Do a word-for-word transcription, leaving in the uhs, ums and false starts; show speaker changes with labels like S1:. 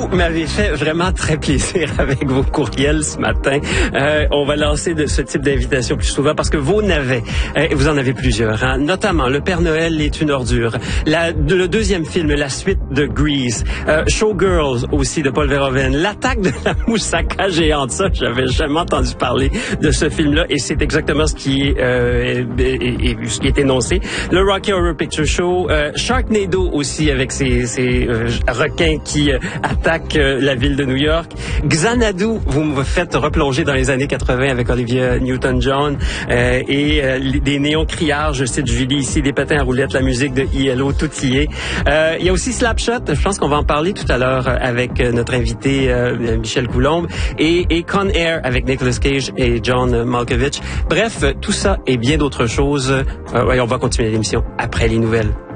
S1: m'avez fait vraiment très plaisir avec vos courriels ce matin. Euh, on va lancer de ce type d'invitation plus souvent parce que vos navets, euh, vous en avez plusieurs, hein, notamment Le Père Noël est une ordure, la, de, le deuxième film, la suite de Grease, euh, Showgirls aussi de Paul Verhoeven, l'attaque de la moussaka géante, ça, j'avais jamais entendu parler de ce film-là et c'est exactement ce qui, euh, est, est, est, ce qui est énoncé. Le Rocky Horror Picture Show, euh, Sharknado aussi avec ses, ses euh, requins qui euh, attaquent euh, la ville de New York. Xanadu, vous me faites replonger dans les années quatre-vingts avec Olivia Newton-John euh, et euh, des néons criards, je cite Julie ici, des patins à roulettes, la musique de I L O, tout y est. Euh, il y a aussi Slapshot, je pense qu'on va en parler tout à l'heure avec notre invité euh, Michel Coulombe, et, et Con Air avec Nicolas Cage et John Malkovich. Bref, tout ça et bien d'autres choses. Euh, ouais, on va continuer l'émission après les nouvelles.